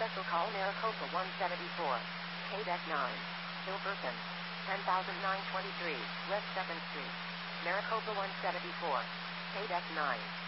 Special call Maricopa 174. KDEC 9. Hilberton. 10,923 West 2nd Street. Maricopa 174. KDEC 9.